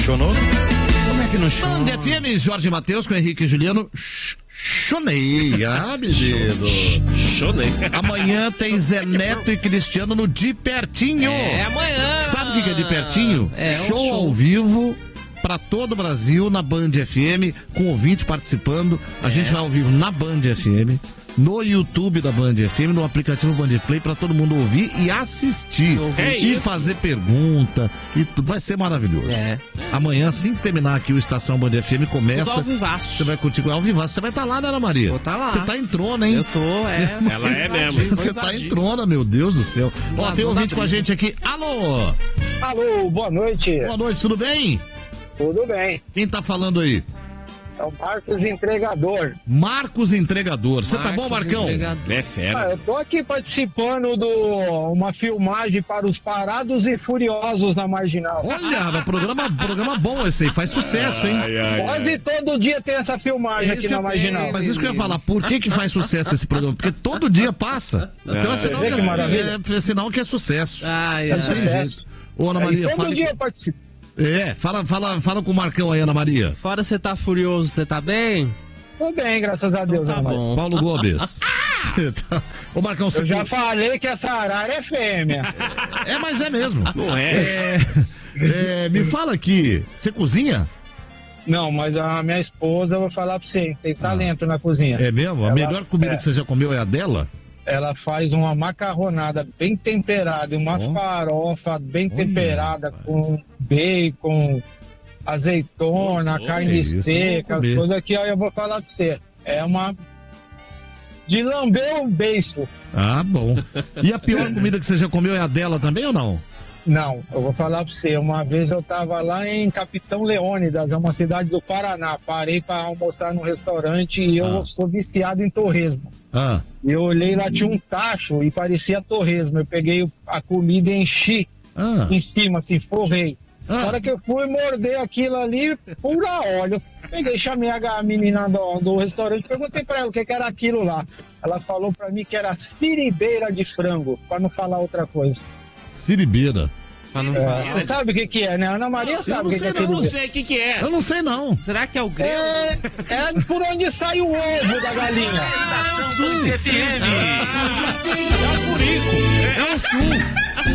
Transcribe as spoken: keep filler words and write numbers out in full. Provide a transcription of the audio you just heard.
Chonou? Como é que não chona? Band F M, Jorge Matheus com Henrique e Juliano. Chonei, ah, menino. Chonei. Amanhã tem Zé Neto e Cristiano no De Pertinho. É amanhã. Sabe o que é De Pertinho? É, um show, show ao vivo para todo o Brasil na Band F M, com ouvinte participando. A É. gente vai ao vivo na Band F M, no YouTube da Band F M, no aplicativo Band Play, para todo mundo ouvir e assistir. É e isso. fazer pergunta. E tudo vai ser maravilhoso. É. Amanhã, assim que terminar aqui o Estação Band F M, começa. Tudo ao vivaço. Você vai curtir ao vivo. Você vai estar lá, né, Ana Maria? Vou tá lá. Você tá em trona, hein? Eu tô, é. Ela é mesmo. Você tá em trona, meu Deus do céu. Ó, Lá, tem vou ouvinte dar com a gente aqui. Alô! Alô, boa noite. Boa noite, tudo bem? Tudo bem? Quem tá falando aí? É o Marcos Entregador. Marcos Entregador. Você tá bom, Marcão? É Ah, fera. eu tô aqui participando de uma filmagem para os Parados e Furiosos na Marginal. Olha, programa, programa bom esse aí, faz sucesso, hein? Quase todo dia tem essa filmagem É aqui isso que na eu- Marginal. Mas isso que eu ia falar, por que que faz sucesso esse programa? Porque todo dia passa. Então é sinal Vê que, que é, maravilha. é, é sinal que é sucesso. Ai, É ai. sucesso. Ô, Ana E Maria, todo fala. dia eu participo. É, fala, fala, fala com o Marcão aí, Ana Maria. Fora você tá furioso, você tá bem? Tô bem, graças a Deus, Tá Ana Maria. bom. Paulo Gomes. Tá. Ô, Marcão, você. Eu já falei que essa arara é fêmea. É, mas é mesmo. Não é? É, é, me fala aqui, você cozinha? Não, mas a minha esposa, eu vou falar pra você, tem talento na cozinha. É mesmo? A Ela- melhor comida é. que você já comeu é a dela? Ela faz uma macarronada bem temperada, e uma Ó. farofa bem Olha, temperada, rapaz. com bacon, azeitona, Oh, carne é isso, eu seca, vou comer. coisa que ó, eu vou falar pra você. É uma. De lamber o beiço. Ah, bom. E a pior comida que você já comeu é a dela também ou não? Não, eu vou falar pra você. Uma vez eu tava lá em Capitão Leônidas, é uma cidade do Paraná. Parei pra almoçar num restaurante e eu Ah. sou viciado em torresmo. Ah, E eu olhei lá, tinha um tacho e parecia torresmo. Eu peguei o- a comida e enchi ah, em cima, assim, forrei. Na ah. hora que eu fui morder aquilo ali, pura óleo. Eu peguei, chamei a a menina do, do restaurante, perguntei pra ela o que, que era aquilo lá. Ela falou pra mim que era siribeira de frango, pra não falar outra coisa. Siribeira. Pra não É, falar. você sabe o que, que é, né? A Ana Maria sabe não o que, que sei é não, Eu não siribeira. sei o que que é. Eu não sei não. Será que é o grego? É, é por onde sai o ovo da galinha. Estação Band F M. É o sul.